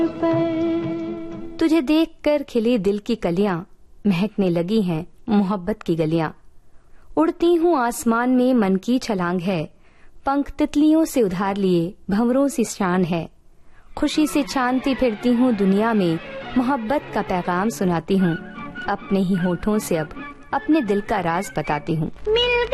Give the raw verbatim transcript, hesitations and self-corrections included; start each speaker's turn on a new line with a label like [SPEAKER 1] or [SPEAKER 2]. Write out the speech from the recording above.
[SPEAKER 1] तुझे देखकर खिले दिल की कलियां, महकने लगी हैं मोहब्बत की गलियां। उड़ती हूँ आसमान में मन की छलांग है, पंख तितलियों से उधार लिए भंवरों सी शान है। खुशी से छानती फिरती हूँ दुनिया में, मोहब्बत का पैगाम सुनाती हूँ। अपने ही होठों से अब अपने दिल का राज बताती हूँ।